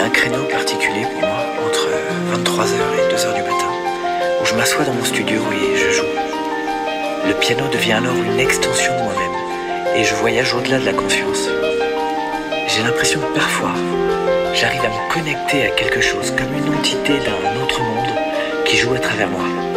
un créneau particulier pour moi, entre 23h et 2h du matin, où je m'assois dans mon studio et je joue. Le piano devient alors une extension de moi-même, et je voyage au-delà de la conscience. J'ai l'impression que parfois, j'arrive à me connecter à quelque chose, comme une entité d'un autre monde qui joue à travers moi.